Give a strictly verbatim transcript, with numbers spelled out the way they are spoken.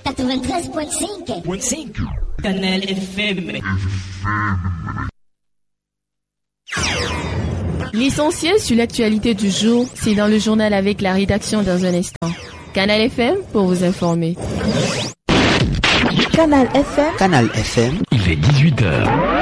quatre-vingt-treize virgule cinq. Canal F M. L'essentiel sur l'actualité du jour, c'est dans le journal avec la rédaction dans un instant. Canal F M pour vous informer. Canal F M. Canal F M. Il est dix-huit heures.